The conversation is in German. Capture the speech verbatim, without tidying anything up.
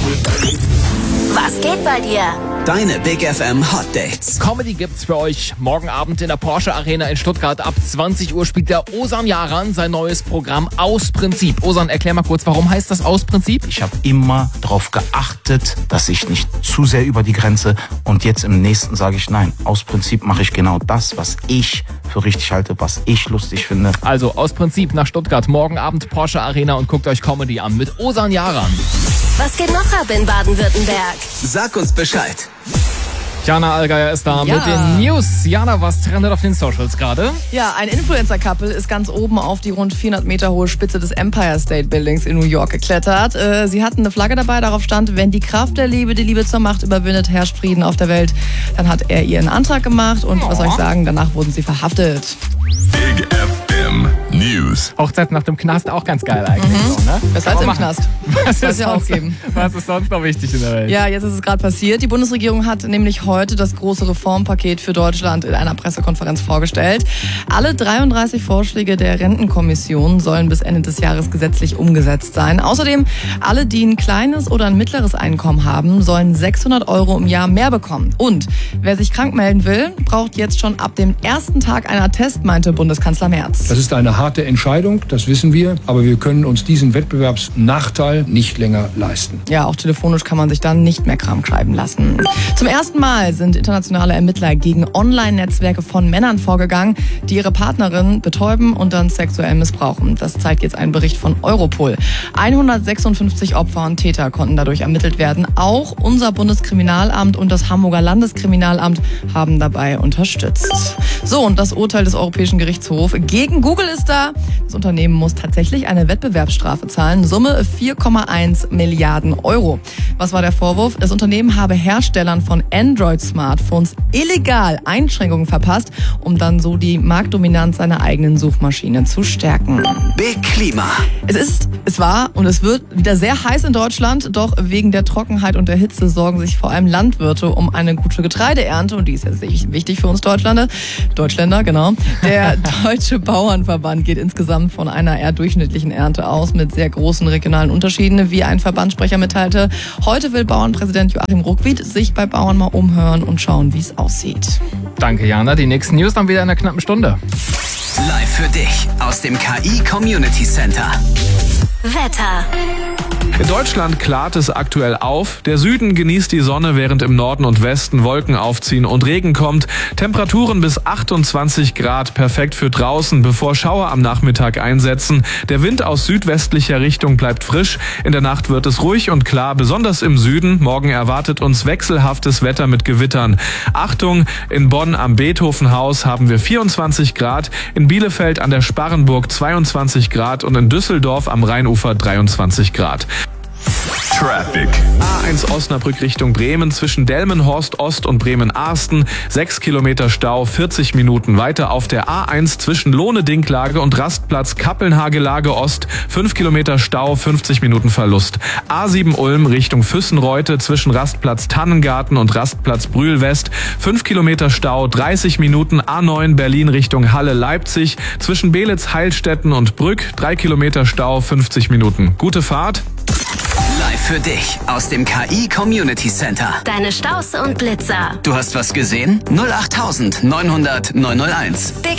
Was geht bei dir? Deine Big F M Hot Dates. Comedy gibt's für euch morgen Abend in der Porsche Arena in Stuttgart. Ab zwanzig Uhr spielt der Ozan Yaran sein neues Programm Aus Prinzip. Ozan, erklär mal kurz, warum heißt das Aus Prinzip? Ich habe immer darauf geachtet, dass ich nicht zu sehr über die Grenze, und jetzt im nächsten sage ich nein. Aus Prinzip mache ich genau das, was ich für richtig halte, was ich lustig finde. Also Aus Prinzip nach Stuttgart, morgen Abend Porsche Arena, und guckt euch Comedy an mit Ozan Yaran. Was geht noch ab in Baden-Württemberg? Sag uns Bescheid. Jana Allgeier ist da Ja. mit den News. Jana, was trendet auf den Socials gerade? Ja, ein Influencer-Couple ist ganz oben auf die rund vierhundert Meter hohe Spitze des Empire State Buildings in New York geklettert. Äh, sie hatten eine Flagge dabei, darauf stand: Wenn die Kraft der Liebe die Liebe zur Macht überwindet, herrscht Frieden auf der Welt. Dann hat er ihr einen Antrag gemacht und was soll ich sagen, danach wurden sie verhaftet. Big F M News. Hochzeit nach dem Knast, auch ganz geil eigentlich. Mhm. So, ne? Besser Kann als im man Knast. Was Soll's ist, ja auch sonst, geben. was ist sonst noch wichtig in der Welt? Ja, jetzt ist es gerade passiert. Die Bundesregierung hat nämlich heute das große Reformpaket für Deutschland in einer Pressekonferenz vorgestellt. Alle dreiunddreißig Vorschläge der Rentenkommission sollen bis Ende des Jahres gesetzlich umgesetzt sein. Außerdem, alle, die ein kleines oder ein mittleres Einkommen haben, sollen sechshundert Euro im Jahr mehr bekommen. Und wer sich krank melden will, braucht jetzt schon ab dem ersten Tag einen Attest, meinte Bundeskanzler Merz. Das ist eine harte Entscheidung, das wissen wir, aber wir können uns diesen Wettbewerbsnachteil nicht länger leisten. Ja, auch telefonisch kann man sich dann nicht mehr krank schreiben lassen. Zum ersten Mal sind internationale Ermittler gegen Online-Netzwerke von Männern vorgegangen, die ihre Partnerin betäuben und dann sexuell missbrauchen. Das zeigt jetzt ein Bericht von Europol. hundertsechsundfünfzig Opfer und Täter konnten dadurch ermittelt werden. Auch unser Bundeskriminalamt und das Hamburger Landeskriminalamt haben dabei unterstützt. So, und das Urteil des Europäischen Gerichtshofs gegen Google ist da. Das Unternehmen muss tatsächlich eine Wettbewerbsstrafe zahlen. Summe vier Komma eins Milliarden Euro. Was war der Vorwurf? Das Unternehmen habe Herstellern von Android-Smartphones illegal Einschränkungen verpasst, um dann so die Marktdominanz seiner eigenen Suchmaschine zu stärken. Big Klima. Es ist, es war und es wird wieder sehr heiß in Deutschland, doch wegen der Trockenheit und der Hitze sorgen sich vor allem Landwirte um eine gute Getreideernte, und die ist ja wichtig für uns Deutschländer. Deutschländer, genau. Der Deutsche Bauernverband geht insgesamt von einer eher durchschnittlichen Ernte aus mit sehr großen regionalen Unterschieden, wie ein Verbandssprecher mitteilte. Heute will Bauernpräsident Joachim Ruckwied sich bei Bauern mal umhören und schauen, wie es aussieht. Danke, Jana. Die nächsten News dann wieder in einer knappen Stunde. Live für dich aus dem K I Community Center. Wetter. In Deutschland klart es aktuell auf. Der Süden genießt die Sonne, während im Norden und Westen Wolken aufziehen und Regen kommt. Temperaturen bis achtundzwanzig Grad, perfekt für draußen, bevor Schauer am Nachmittag einsetzen. Der Wind aus südwestlicher Richtung bleibt frisch. In der Nacht wird es ruhig und klar, besonders im Süden. Morgen erwartet uns wechselhaftes Wetter mit Gewittern. Achtung, in Bonn am Beethovenhaus haben wir vierundzwanzig Grad, in Bielefeld an der Sparrenburg zweiundzwanzig Grad und in Düsseldorf am Rheinufer dreiundzwanzig Grad. Traffic. A eins Osnabrück Richtung Bremen zwischen Delmenhorst Ost und Bremen-Arsten. sechs Kilometer Stau, vierzig Minuten weiter auf der A eins zwischen Lohne-Dinklage und Rastplatz Kappelnhagelage Ost. fünf Kilometer Stau, fünfzig Minuten Verlust. A sieben Ulm Richtung Füssenreute zwischen Rastplatz Tannengarten und Rastplatz Brühl West. fünf Kilometer Stau, dreißig Minuten. A neun Berlin Richtung Halle-Leipzig zwischen Belitz-Heilstätten und Brück. drei Kilometer Stau, fünfzig Minuten. Gute Fahrt. Live für dich aus dem K I Community Center. Deine Staus und Blitzer. Du hast was gesehen? null acht neunhundert neunhunderteins. Big